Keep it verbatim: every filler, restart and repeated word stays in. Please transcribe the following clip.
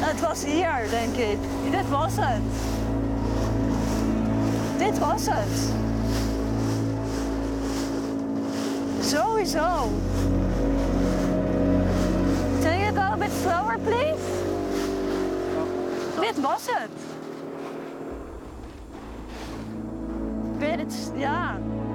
Het was hier, denk ik. Dit was het. Dit was het. Sowieso. Can you go a bit slower, please? Dit was het. Weet het, ja.